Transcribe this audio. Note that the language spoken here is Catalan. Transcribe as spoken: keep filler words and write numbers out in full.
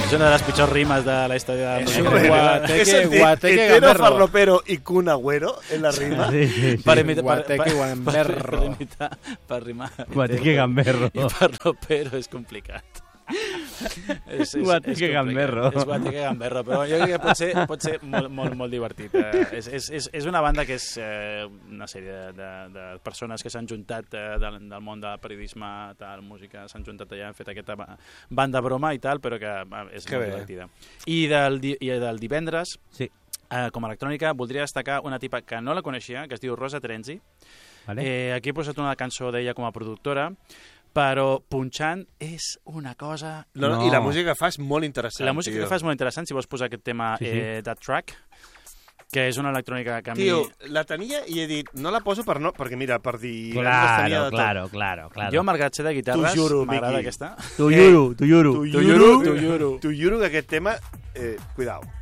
És una de les pitjors rimes de la història de la música. Guateque, guateque, Hetero, farlopero i Kun Agüero en la rima. Sí, sí, sí. Per imitar... Guateque, gamberro. Per imitar... Per rimar. Guateque, gamberro. I farlopero és complicat. És, és, Guateque és gamberro. És guateque gamberro, però jo crec que pot ser, pot ser molt, molt, molt divertit. Eh, és, és, és, és una banda que és eh, una sèrie de, de, de persones que s'han juntat eh, del, del món del periodisme, tal, música, s'han juntat allà, han fet aquesta banda broma i tal, però que eh, és que molt bé. Divertida. I del, i del divendres, sí. eh, com a electrònica, voldria destacar una tipa que no la coneixia, que es diu Rosa Terenzi. Vale. Eh, aquí he posat una cançó d'ella com a productora, però punxant és una cosa... No, no. I la música que fa és molt interessant. La música tio. que fa és molt interessant, si vols posar aquest tema, sí, sí. Eh, That Track, que és una electrònica que a mi... Tio, la tenia i he dit, no la poso per no... Perquè mira, per dir... Claro, claro, claro, claro. Jo, malgrat ser de guitarres, m'agrada aquesta. Tu juro, tu juro. Tu juro, tu juro. Tu juro que aquest tema... Eh, cuidao.